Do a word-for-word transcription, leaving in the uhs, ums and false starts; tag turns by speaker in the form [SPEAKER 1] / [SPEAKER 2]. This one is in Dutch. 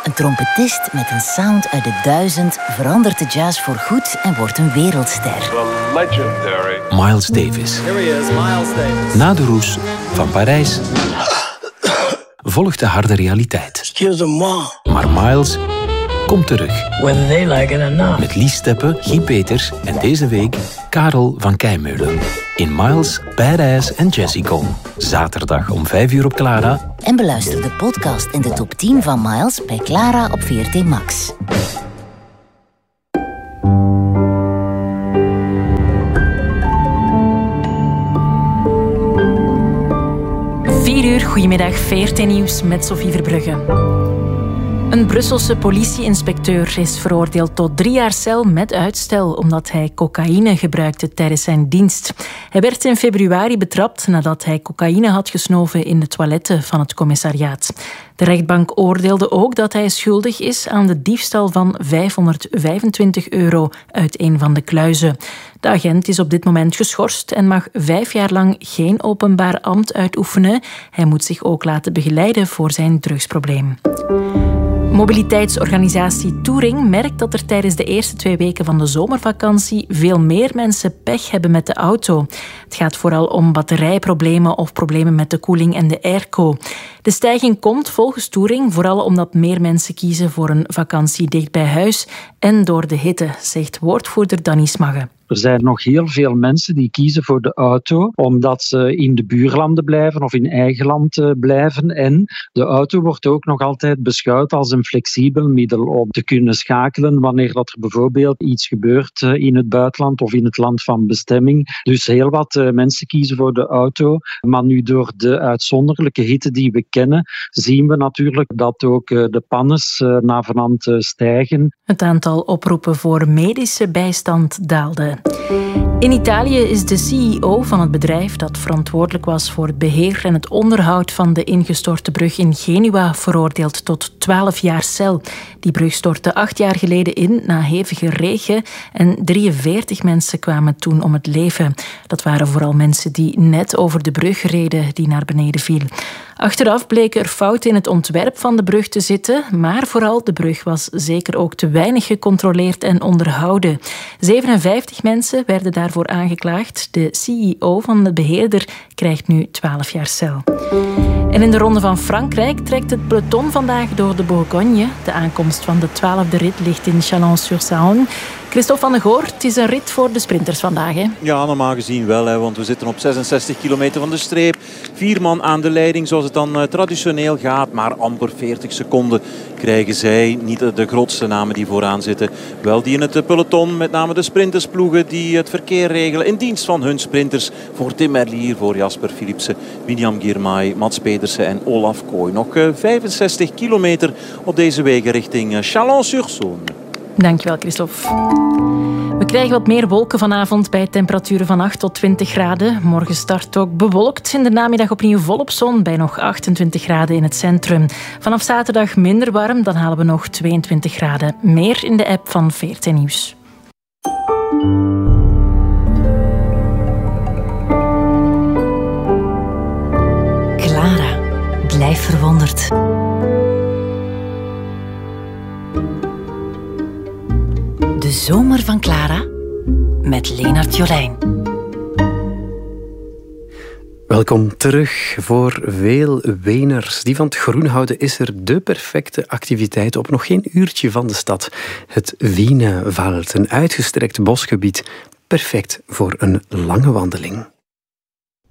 [SPEAKER 1] Een trompetist met een sound uit de duizend verandert de jazz voorgoed en wordt een wereldster.
[SPEAKER 2] The legendary
[SPEAKER 3] Miles Davis.
[SPEAKER 4] Here he is, Miles Davis.
[SPEAKER 3] Na de roes van Parijs volgt de harde realiteit.
[SPEAKER 5] Excusez-moi.
[SPEAKER 3] Maar Miles komt terug.
[SPEAKER 5] Whether they like it or not.
[SPEAKER 3] Met Lies Steppe, Guy Peters en deze week Karel van Keimeulen. In Miles, Badass en Jessica. Zaterdag om vijf uur op Clara.
[SPEAKER 1] En beluister de podcast in de top tien van Miles bij Clara op V R T Max.
[SPEAKER 6] vier uur, goedemiddag, V R T Nieuws met Sophie Verbrugge. Een Brusselse politieinspecteur is veroordeeld tot drie jaar cel met uitstel omdat hij cocaïne gebruikte tijdens zijn dienst. Hij werd in februari betrapt nadat hij cocaïne had gesnoven in de toiletten van het commissariaat. De rechtbank oordeelde ook dat hij schuldig is aan de diefstal van vijfhonderdvijfentwintig euro uit een van de kluizen. De agent is op dit moment geschorst en mag vijf jaar lang geen openbaar ambt uitoefenen. Hij moet zich ook laten begeleiden voor zijn drugsprobleem. Mobiliteitsorganisatie Touring merkt dat er tijdens de eerste twee weken van de zomervakantie veel meer mensen pech hebben met de auto. Het gaat vooral om batterijproblemen of problemen met de koeling en de airco. De stijging komt volgens Touring vooral omdat meer mensen kiezen voor een vakantie dicht bij huis en door de hitte, zegt woordvoerder Danny Smagge.
[SPEAKER 7] Er zijn nog heel veel mensen die kiezen voor de auto omdat ze in de buurlanden blijven of in eigen land blijven. En de auto wordt ook nog altijd beschouwd als een flexibel middel om te kunnen schakelen wanneer dat er bijvoorbeeld iets gebeurt in het buitenland of in het land van bestemming. Dus heel wat mensen kiezen voor de auto. Maar nu door de uitzonderlijke hitte die we kennen, zien we natuurlijk dat ook de pannes navenant stijgen.
[SPEAKER 6] Het aantal oproepen voor medische bijstand daalde. In Italië is de C E O van het bedrijf dat verantwoordelijk was voor het beheer en het onderhoud van de ingestorte brug in Genua veroordeeld tot twaalf jaar cel. Die brug stortte acht jaar geleden in na hevige regen en drieënveertig mensen kwamen toen om het leven. Dat waren vooral mensen die net over de brug reden die naar beneden viel. Achteraf bleken er fouten in het ontwerp van de brug te zitten, maar vooral de brug was zeker ook te weinig gecontroleerd en onderhouden. zevenenvijftig mensen werden daarvoor aangeklaagd. De C E O van de beheerder krijgt nu twaalf jaar cel. En in de Ronde van Frankrijk trekt het peloton vandaag door de Bourgogne. De aankomst van de twaalfde rit ligt in Chalon-sur-Saône. Christophe van der Goor, het is een rit voor de sprinters vandaag, hè?
[SPEAKER 8] Ja, normaal gezien wel, hè, want we zitten op zesenzestig kilometer van de streep. Vier man aan de leiding, zoals het dan uh, traditioneel gaat. Maar amper veertig seconden krijgen zij. Niet de grootste namen die vooraan zitten. Wel die in het peloton, met name de sprintersploegen die het verkeer regelen in dienst van hun sprinters. Voor Tim Merlier, voor Jasper Philipsen, William Girmay, Mats Pedersen en Olaf Kooi. Nog uh, vijfenzestig kilometer op deze wegen richting uh, Chalon-sur-Saône.
[SPEAKER 6] Dankjewel, Christophe. We krijgen wat meer wolken vanavond bij temperaturen van acht tot twintig graden. Morgen start ook bewolkt. In de namiddag opnieuw volop zon bij nog achtentwintig graden in het centrum. Vanaf zaterdag minder warm, dan halen we nog tweeëntwintig graden. Meer in de app van V R T Nieuws.
[SPEAKER 1] Clara, blijf verwonderd. De zomer van Clara met Leenart Jolijn.
[SPEAKER 9] Welkom terug. Voor veel Weners die van het groen houden is er de perfecte activiteit op nog geen uurtje van de stad. Het Wienerwald, een uitgestrekt bosgebied, perfect voor een lange wandeling.